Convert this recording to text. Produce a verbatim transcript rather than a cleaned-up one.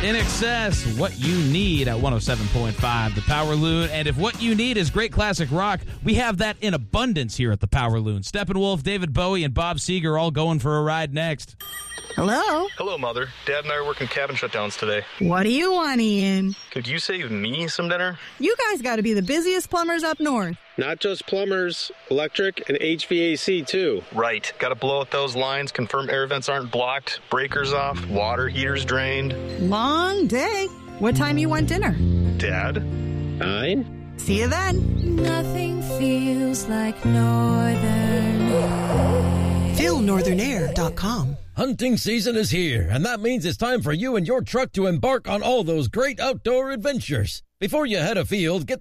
In Excess, what you need at one oh seven point five, the Power Loon. And if what you need is great classic rock, we have that in abundance here at the Power Loon. Steppenwolf, David Bowie, and Bob Seger all going for a ride next. Hello? Hello, Mother. Dad and I are working cabin shutdowns today. What do you want, Ian? Could you save me some dinner? You guys got to be the busiest plumbers up north. Not just plumbers, electric and H V A C too. Right. Got to blow out those lines, confirm air vents aren't blocked, breakers off, water heaters drained. Long day. What time you want dinner? Dad? Nine? See you then. Nothing feels like Northern Air. feel northern air dot com. Hunting season is here, and that means it's time for you and your truck to embark on all those great outdoor adventures. Before you head afield, get